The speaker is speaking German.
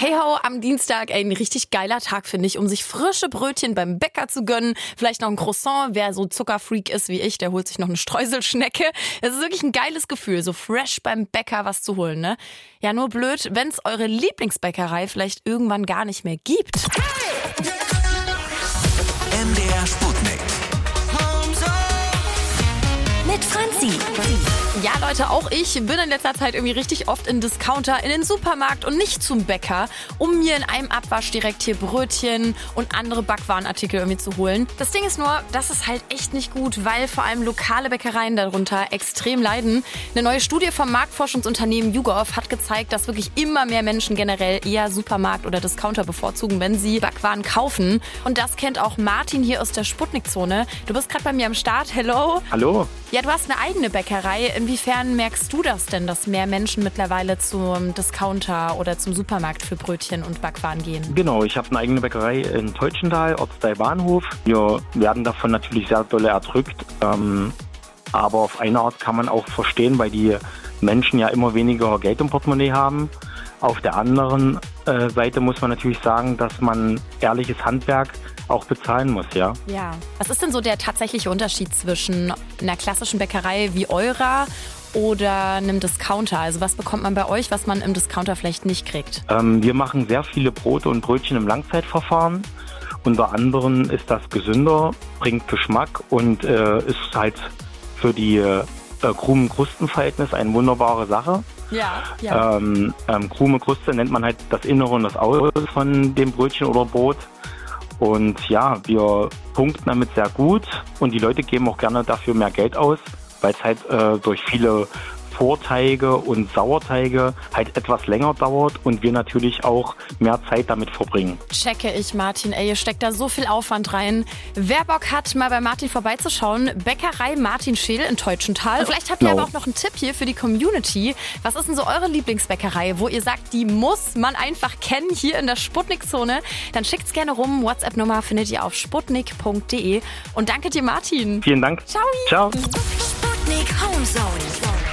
Hey ho, am Dienstag, ein richtig geiler Tag, finde ich, um sich frische Brötchen beim Bäcker zu gönnen. Vielleicht noch ein Croissant. Wer so Zuckerfreak ist wie ich, der holt sich noch eine Streuselschnecke. Es ist wirklich ein geiles Gefühl, so fresh beim Bäcker was zu holen, ne? Ja, nur blöd, wenn es eure Lieblingsbäckerei vielleicht irgendwann gar nicht mehr gibt. MDR Sputnik. Mit Franzi. Ja, Leute, auch ich bin in letzter Zeit irgendwie richtig oft in Discounter, in den Supermarkt und nicht zum Bäcker, um mir in einem Abwasch direkt hier Brötchen und andere Backwarenartikel irgendwie zu holen. Das Ding ist nur, das ist halt echt nicht gut, weil vor allem lokale Bäckereien darunter extrem leiden. Eine neue Studie vom Marktforschungsunternehmen YouGov hat gezeigt, dass wirklich immer mehr Menschen generell eher Supermarkt oder Discounter bevorzugen, wenn sie Backwaren kaufen. Und das kennt auch Martin hier aus der Sputnik-Zone. Du bist gerade bei mir am Start. Hello. Hallo. Ja, du hast eine eigene Bäckerei. Inwiefern merkst du das denn, dass mehr Menschen mittlerweile zum Discounter oder zum Supermarkt für Brötchen und Backwaren gehen? Genau, ich habe eine eigene Bäckerei in Teutschenthal, Ortsteil Bahnhof. Wir werden davon natürlich sehr doll erdrückt. Aber auf eine Art kann man auch verstehen, weil die Menschen ja immer weniger Geld im Portemonnaie haben. Auf der anderen Seite muss man natürlich sagen, dass man ehrliches Handwerk auch bezahlen muss, ja. Ja. Was ist denn so der tatsächliche Unterschied zwischen einer klassischen Bäckerei wie eurer oder einem Discounter? Also was bekommt man bei euch, was man im Discounter vielleicht nicht kriegt? Wir machen sehr viele Brote und Brötchen im Langzeitverfahren. Unter anderem ist das gesünder, bringt Geschmack und ist halt für die Krumen-Krusten-Verhältnis eine wunderbare Sache. Ja. Krume Kruste nennt man halt das Innere und das Außere von dem Brötchen oder Brot. Und ja, wir punkten damit sehr gut und die Leute geben auch gerne dafür mehr Geld aus, weil es halt durch viele Vorteige und Sauerteige halt etwas länger dauert und wir natürlich auch mehr Zeit damit verbringen. Checke ich, Martin. Ey, ihr steckt da so viel Aufwand rein. Wer Bock hat, mal bei Martin vorbeizuschauen, Bäckerei Martin Scheel in Teutschenthal. Und vielleicht habt ihr aber auch noch einen Tipp hier für die Community. Was ist denn so eure Lieblingsbäckerei, wo ihr sagt, die muss man einfach kennen hier in der Sputnik-Zone? Dann schickt's gerne rum. WhatsApp-Nummer findet ihr auf sputnik.de. Und danke dir, Martin. Vielen Dank. Ciao. Ciao. Sputnik Home Zone.